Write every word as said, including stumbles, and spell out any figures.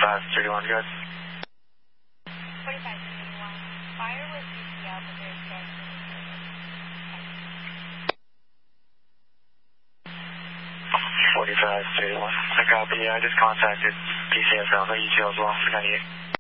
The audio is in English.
forty-five thirty-one, good. forty-five thirty-one. Fire with B T L, but there's gas in the service. forty-five thirty-one. I copy. I just contacted P C S Alpha E T L as well for ninety-eight.